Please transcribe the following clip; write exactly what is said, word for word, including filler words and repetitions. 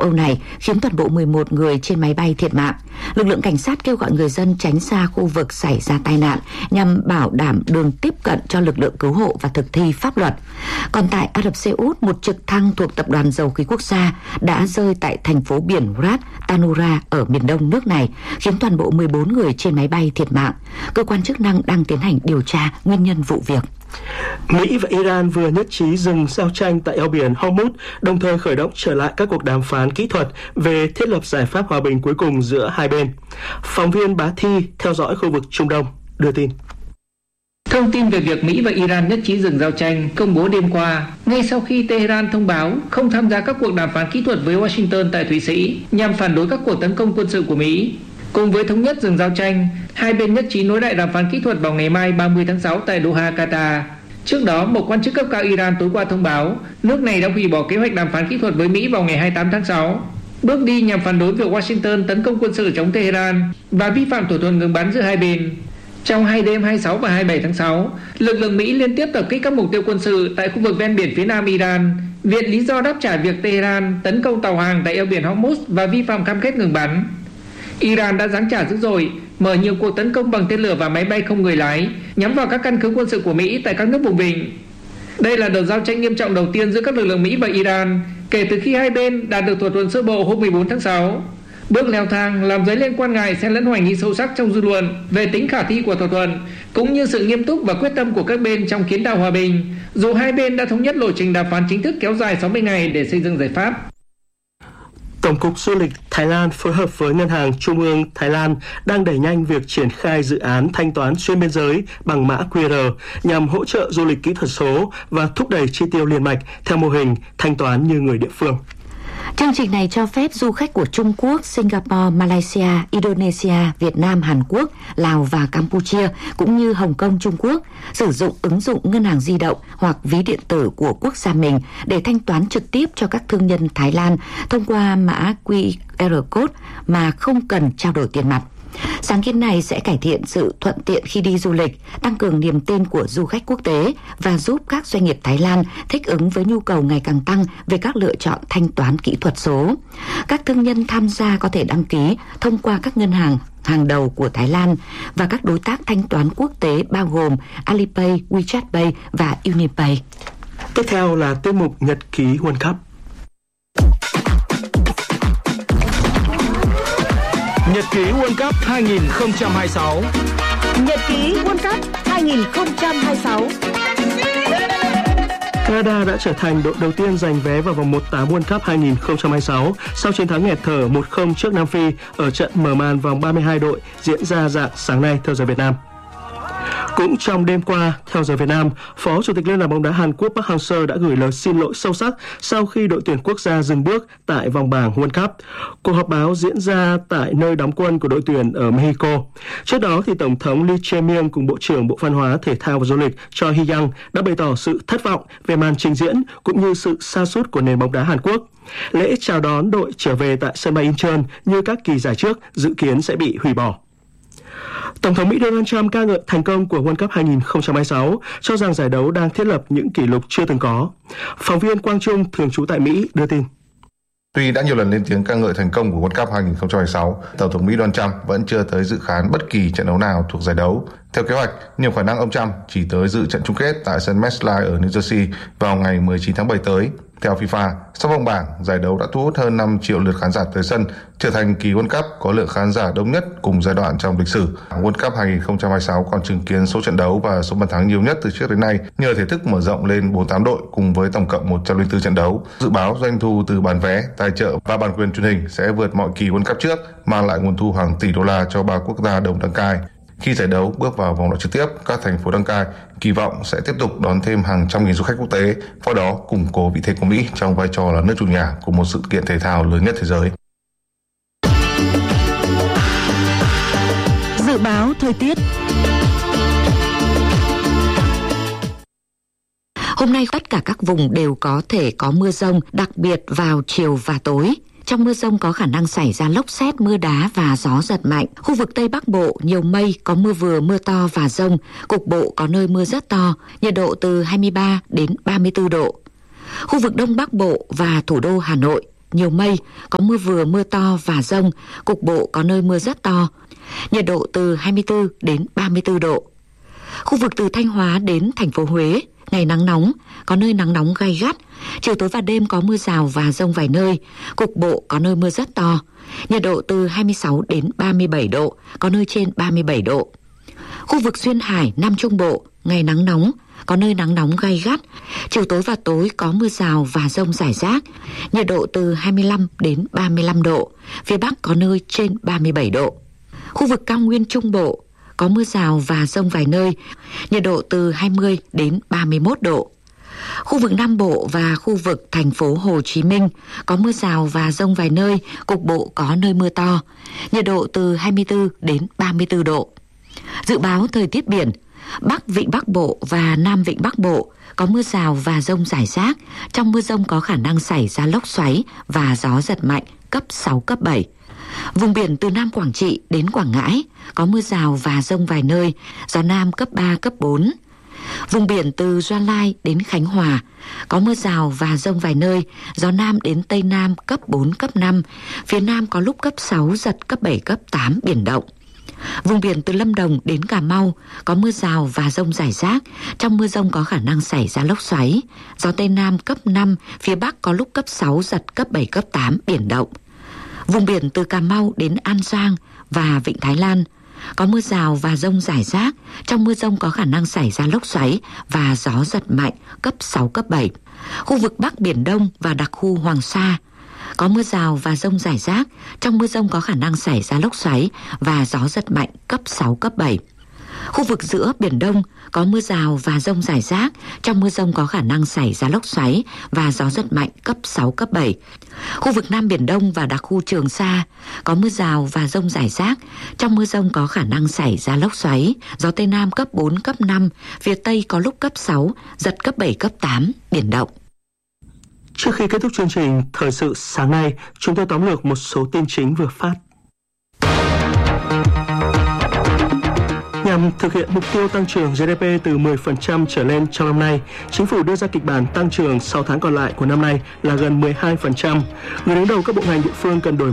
Âu này, khiến toàn bộ mười một người trên máy bay thiệt mạng. Lực lượng cảnh sát kêu gọi người dân tránh xa khu vực xảy ra tai nạn nhằm bảo đảm đường tiếp cận cho lực lượng cứu hộ và thực thi pháp luật. Còn tại Ả Rập Xê Út, một trực thăng thuộc Tập đoàn Dầu khí Quốc gia đã rơi tại thành phố biển Ras Tanura ở miền đông nước này, khiến toàn bộ mười bốn người trên máy bay thiệt mạng. Cơ quan chức năng đang tiến hành điều tra nguyên nhân vụ việc. Mỹ và Iran vừa nhất trí dừng giao tranh tại eo biển Hormuz, đồng thời khởi động trở lại các cuộc đàm phán kỹ thuật về thiết lập giải pháp hòa bình cuối cùng giữa hai bên. Phóng viên Bá Thi theo dõi khu vực Trung Đông đưa tin. Thông tin về việc Mỹ và Iran nhất trí dừng giao tranh công bố đêm qua, ngay sau khi Tehran thông báo không tham gia các cuộc đàm phán kỹ thuật với Washington tại Thụy Sĩ nhằm phản đối các cuộc tấn công quân sự của Mỹ. Cùng với thống nhất dừng giao tranh, hai bên nhất trí nối lại đàm phán kỹ thuật vào ngày mai ba mươi tháng sáu tại Doha, Qatar. Trước đó, một quan chức cấp cao Iran tối qua thông báo nước này đã hủy bỏ kế hoạch đàm phán kỹ thuật với Mỹ vào ngày hai mươi tám tháng sáu. Bước đi nhằm phản đối việc Washington tấn công quân sự chống Tehran và vi phạm thỏa thuận ngừng bắn giữa hai bên. Trong hai đêm hai mươi sáu và hai mươi bảy tháng sáu, lực lượng Mỹ liên tiếp tập kích các mục tiêu quân sự tại khu vực ven biển phía nam Iran, viện lý do đáp trả việc Tehran tấn công tàu hàng tại eo biển Hormuz và vi phạm cam kết ngừng bắn. Iran đã giáng trả dữ dội, mở nhiều cuộc tấn công bằng tên lửa và máy bay không người lái nhắm vào các căn cứ quân sự của Mỹ tại các nước vùng vịnh. Đây là đợt giao tranh nghiêm trọng đầu tiên giữa các lực lượng Mỹ và Iran kể từ khi hai bên đạt được thỏa thuận sơ bộ hôm mười bốn tháng sáu. Bước leo thang làm dấy lên quan ngại xen lẫn hoài nghi sâu sắc trong dư luận về tính khả thi của thỏa thuận, cũng như sự nghiêm túc và quyết tâm của các bên trong kiến tạo hòa bình, dù hai bên đã thống nhất lộ trình đàm phán chính thức kéo dài sáu mươi ngày để xây dựng giải pháp. Tổng cục Du lịch Thái Lan phối hợp với Ngân hàng Trung ương Thái Lan đang đẩy nhanh việc triển khai dự án thanh toán xuyên biên giới bằng mã quy rờ nhằm hỗ trợ du lịch kỹ thuật số và thúc đẩy chi tiêu liền mạch theo mô hình thanh toán như người địa phương. Chương trình này cho phép du khách của Trung Quốc, Singapore, Malaysia, Indonesia, Việt Nam, Hàn Quốc, Lào và Campuchia cũng như Hồng Kông, Trung Quốc sử dụng ứng dụng ngân hàng di động hoặc ví điện tử của quốc gia mình để thanh toán trực tiếp cho các thương nhân Thái Lan thông qua mã quy rờ code mà không cần trao đổi tiền mặt. Sáng kiến này sẽ cải thiện sự thuận tiện khi đi du lịch, tăng cường niềm tin của du khách quốc tế và giúp các doanh nghiệp Thái Lan thích ứng với nhu cầu ngày càng tăng về các lựa chọn thanh toán kỹ thuật số. Các thương nhân tham gia có thể đăng ký thông qua các ngân hàng hàng đầu của Thái Lan và các đối tác thanh toán quốc tế bao gồm Alipay, WeChat Pay và Unipay. Tiếp theo là tiết mục Nhật ký World Cup. Nhật ký World Cup hai không hai sáu. Nhật ký World Cup hai không hai sáu. Canada đã trở thành đội đầu tiên giành vé vào vòng một tám World Cup hai không hai sáu sau chiến thắng nghẹt thở một không trước Nam Phi ở trận mở màn vòng ba mươi hai đội diễn ra rạng sáng nay theo giờ Việt Nam. Cũng trong đêm qua, theo giờ Việt Nam, Phó Chủ tịch Liên đoàn bóng đá Hàn Quốc Park Hang-seo đã gửi lời xin lỗi sâu sắc sau khi đội tuyển quốc gia dừng bước tại vòng bảng World Cup. Cuộc họp báo diễn ra tại nơi đóng quân của đội tuyển ở Mexico. Trước đó, thì Tổng thống Lee Jae-myung cùng Bộ trưởng Bộ Văn hóa, Thể thao và Du lịch Choi Hee-young đã bày tỏ sự thất vọng về màn trình diễn cũng như sự sa sút của nền bóng đá Hàn Quốc. Lễ chào đón đội trở về tại sân bay Incheon như các kỳ giải trước dự kiến sẽ bị hủy bỏ. Tổng thống Mỹ Donald Trump ca ngợi thành công của World Cup hai không hai sáu, cho rằng giải đấu đang thiết lập những kỷ lục chưa từng có. Phóng viên Quang Trung thường trú tại Mỹ đưa tin. Tuy đã nhiều lần lên tiếng ca ngợi thành công của World Cup hai không hai sáu, Tổng thống Mỹ Donald Trump vẫn chưa tới dự khán bất kỳ trận đấu nào thuộc giải đấu. Theo kế hoạch, nhiều khả năng ông Trump chỉ tới dự trận chung kết tại sân MetLife ở New Jersey vào ngày mười chín tháng bảy tới. Theo FIFA, sau vòng bảng, giải đấu đã thu hút hơn năm triệu lượt khán giả tới sân, trở thành kỳ World Cup có lượng khán giả đông nhất cùng giai đoạn trong lịch sử. World Cup hai không hai sáu còn chứng kiến số trận đấu và số bàn thắng nhiều nhất từ trước đến nay nhờ thể thức mở rộng lên bốn mươi tám đội cùng với tổng cộng một trăm lẻ bốn trận đấu. Dự báo doanh thu từ bán vé, tài trợ và bản quyền truyền hình sẽ vượt mọi kỳ World Cup trước, mang lại nguồn thu hàng tỷ đô la cho ba quốc gia đồng đăng cai. Khi giải đấu bước vào vòng loại trực tiếp, các thành phố đăng cai kỳ vọng sẽ tiếp tục đón thêm hàng trăm nghìn du khách quốc tế, qua đó củng cố vị thế của Mỹ trong vai trò là nước chủ nhà của một sự kiện thể thao lớn nhất thế giới. Dự báo thời tiết. Hôm nay tất cả các vùng đều có thể có mưa dông, đặc biệt vào chiều và tối. Trong mưa dông có khả năng xảy ra lốc sét, mưa đá và gió giật mạnh. Khu vực Tây Bắc Bộ nhiều mây, có mưa vừa, mưa to và dông. Cục bộ có nơi mưa rất to, nhiệt độ từ hai mươi ba đến ba mươi tư độ. Khu vực Đông Bắc Bộ và thủ đô Hà Nội nhiều mây, có mưa vừa mưa to và dông, cục bộ có nơi mưa rất to. Nhiệt độ từ hai mươi tư đến ba mươi tư độ. Khu vực từ Thanh Hóa đến thành phố Huế, ngày nắng nóng, có nơi nắng nóng gay gắt. Chiều tối và đêm có mưa rào và dông vài nơi, cục bộ có nơi mưa rất to. Nhiệt độ từ hai mươi sáu đến ba mươi bảy độ, có nơi trên ba mươi bảy độ. Khu vực Duyên Hải, Nam Trung Bộ, ngày nắng nóng, có nơi nắng nóng gay gắt. Chiều tối và tối có mưa rào và dông rải rác. Nhiệt độ từ hai mươi lăm đến ba mươi lăm độ, phía Bắc có nơi trên ba mươi bảy độ. Khu vực Cao Nguyên Trung Bộ, có mưa rào và dông vài nơi, nhiệt độ từ hai mươi đến ba mươi mốt độ. Khu vực Nam Bộ và khu vực thành phố Hồ Chí Minh có mưa rào và dông vài nơi, cục bộ có nơi mưa to, nhiệt độ từ hai mươi tư đến ba mươi tư độ. Dự báo thời tiết biển, Bắc Vịnh Bắc Bộ và Nam Vịnh Bắc Bộ có mưa rào và dông rải rác, trong mưa dông có khả năng xảy ra lốc xoáy và gió giật mạnh cấp sáu, cấp bảy. Vùng biển từ Nam Quảng Trị đến Quảng Ngãi có mưa rào và dông vài nơi, gió Nam cấp ba, cấp bốn. Vùng biển từ Gia Lai đến Khánh Hòa có mưa rào và dông vài nơi, gió Nam đến Tây Nam cấp bốn, cấp năm, phía Nam có lúc cấp sáu, giật cấp bảy, cấp tám, biển động. Vùng biển từ Lâm Đồng đến Cà Mau có mưa rào và dông rải rác, trong mưa dông có khả năng xảy ra lốc xoáy, gió Tây Nam cấp năm, phía Bắc có lúc cấp sáu, giật cấp bảy, cấp tám, biển động. Vùng biển từ Cà Mau đến An Giang và Vịnh Thái Lan có mưa rào và dông rải rác, trong mưa dông có khả năng xảy ra lốc xoáy và gió giật mạnh cấp sáu, cấp bảy. Khu vực Bắc Biển Đông và đặc khu Hoàng Sa có mưa rào và dông rải rác, trong mưa dông có khả năng xảy ra lốc xoáy và gió giật mạnh cấp sáu, cấp bảy. Khu vực giữa Biển Đông có mưa rào và dông rải rác, trong mưa dông có khả năng xảy ra lốc xoáy và gió giật mạnh cấp sáu, cấp bảy. Khu vực Nam Biển Đông và đặc khu Trường Sa có mưa rào và dông rải rác, trong mưa dông có khả năng xảy ra lốc xoáy, gió Tây Nam cấp bốn, cấp năm, phía Tây có lúc cấp sáu, giật cấp bảy, cấp tám, biển động. Trước khi kết thúc chương trình Thời sự sáng nay, chúng tôi tóm lược một số tin chính vừa phát. Nhằm thực hiện mục tiêu tăng trưởng giê đê pê từ mười phần trăm trở lên trong năm nay, Chính phủ đưa ra kịch bản tăng trưởng sáu tháng còn lại của năm nay là gần mười hai phần trăm. Người đứng đầu các bộ ngành địa phương cần đổi